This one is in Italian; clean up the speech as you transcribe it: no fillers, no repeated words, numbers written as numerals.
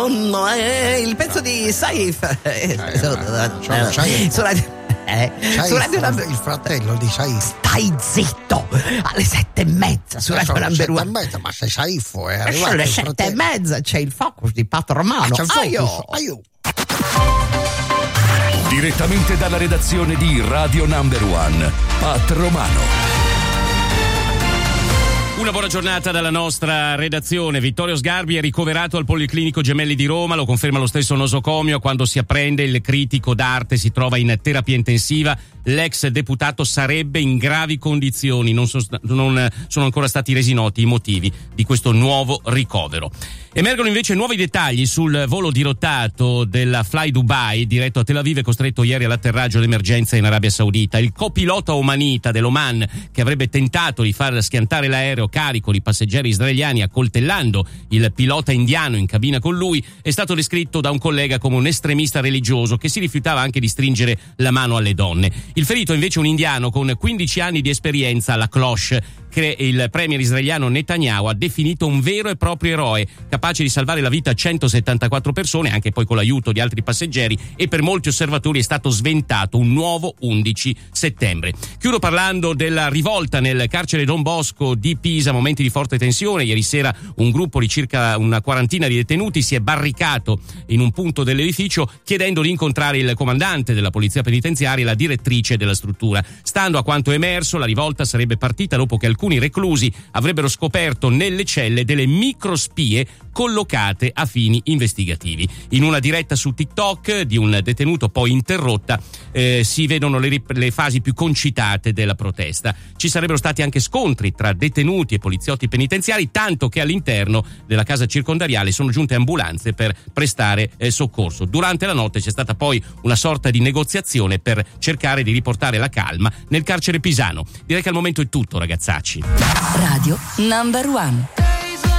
Il pezzo di Saif il fratello di Saif. Stai zitto, alle 7:30 su Radio Number One. 7:30, ma sei Saif è arrivato. Alle 7:30 c'è il Focus di Pat Romano. Direttamente dalla redazione di Radio Number One, Pat Romano. Una buona giornata dalla nostra redazione. Vittorio Sgarbi è ricoverato al Policlinico Gemelli di Roma, lo conferma lo stesso nosocomio. Quando si apprende, il critico d'arte si trova in terapia intensiva. L'ex deputato sarebbe in gravi condizioni, non sono ancora stati resi noti i motivi di questo nuovo ricovero. Emergono invece nuovi dettagli sul volo dirottato della Fly Dubai diretto a Tel Aviv e costretto ieri all'atterraggio d'emergenza in Arabia Saudita. Il copilota omanita dell'Oman, che avrebbe tentato di far schiantare l'aereo carico di passeggeri israeliani accoltellando il pilota indiano in cabina con lui, è stato descritto da un collega come un estremista religioso che si rifiutava anche di stringere la mano alle donne. Il ferito invece un indiano con 15 anni di esperienza alla cloche, che il premier israeliano Netanyahu ha definito un vero e proprio eroe, capace di salvare la vita a 174 persone, anche poi con l'aiuto di altri passeggeri, e per molti osservatori è stato sventato un nuovo 11 settembre. Chiudo parlando della rivolta nel carcere Don Bosco di Pisa, momenti di forte tensione. Ieri sera un gruppo di circa una quarantina di detenuti si è barricato in un punto dell'edificio chiedendo di incontrare il comandante della polizia penitenziaria e la direttrice della struttura. Stando a quanto emerso, la rivolta sarebbe partita dopo che alcuni reclusi avrebbero scoperto nelle celle delle microspie collocate a fini investigativi. In una diretta su TikTok di un detenuto poi interrotta si vedono le fasi più concitate della protesta. Ci sarebbero stati anche scontri tra detenuti e poliziotti penitenziari, tanto che all'interno della casa circondariale sono giunte ambulanze per prestare soccorso. Durante la notte c'è stata poi una sorta di negoziazione per cercare di riportare la calma nel carcere pisano. Direi che al momento è tutto, ragazzacci. Radio Number One.